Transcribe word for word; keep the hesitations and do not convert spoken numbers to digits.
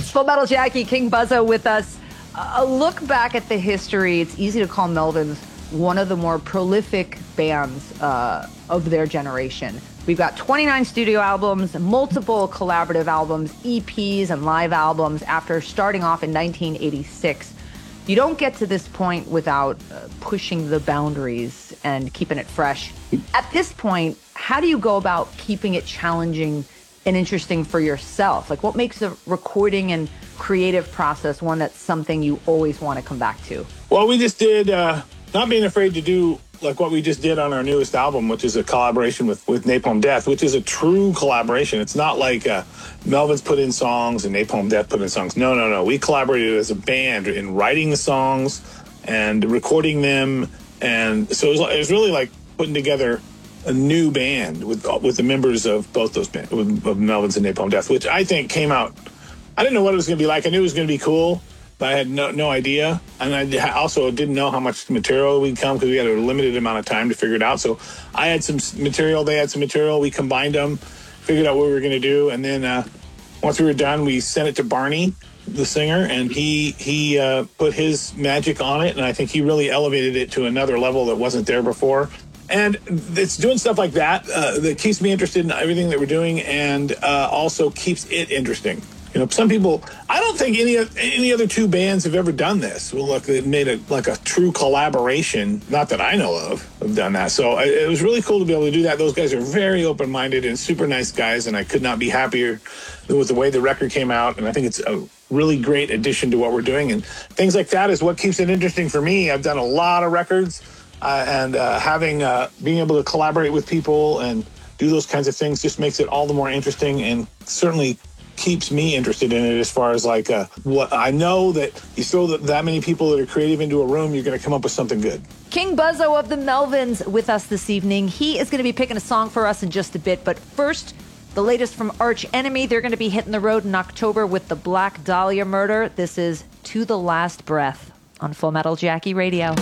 Full Metal Jackie, King Buzzo with us. A look back at the history. It's easy to call Melvins one of the more prolific bands uh, of their generation. We've got twenty-nine studio albums, multiple collaborative albums, E Ps, and live albums after starting off in nineteen eighty-six. You don't get to this point without uh, pushing the boundaries and keeping it fresh. At this point, how do you go about keeping it challenging and interesting for yourself? Like, what makes the recording and creative process one that's something you always want to come back to? Well, we just did uh, not being afraid to do like what we just did on our newest album, which is a collaboration with, with Napalm Death, which is a true collaboration. It's not like uh, Melvins put in songs and Napalm Death put in songs. No, no, no. We collaborated as a band in writing the songs and recording them. And so it was, it was really like putting together a new band with with the members of both those bands, with, of Melvins and Napalm Death, which I think came out. I didn't know what it was going to be like. I knew it was going to be cool, but I had no no idea. And I also didn't know how much material we'd come because we had a limited amount of time to figure it out. So I had some material, they had some material. We combined them, figured out what we were going to do. And then uh, once we were done, we sent it to Barney, the singer, and he he uh, put his magic on it. And I think he really elevated it to another level that wasn't there before. And it's doing stuff like that uh, that keeps me interested in everything that we're doing, and uh, also keeps it interesting. You know, some people, I don't think any any other two bands have ever done this. Well, look, they made a like a true collaboration. Not that I know of, have done that. So it, it was really cool to be able to do that. Those guys are very open-minded and super nice guys, and I could not be happier with the way the record came out. And I think it's a really great addition to what we're doing. And things like that is what keeps it interesting for me. I've done a lot of records. Uh, and uh, having uh, being able to collaborate with people and do those kinds of things just makes it all the more interesting, and certainly keeps me interested in it. As far as like uh, what I know, that you throw that, that many people that are creative into a room, you're going to come up with something good. King Buzzo of the Melvins with us this evening. He is going to be picking a song for us in just a bit, but first, the latest from Arch Enemy. They're going to be hitting the road in October with the Black Dahlia Murder. This is To the Last Breath on Full Metal Jackie Radio.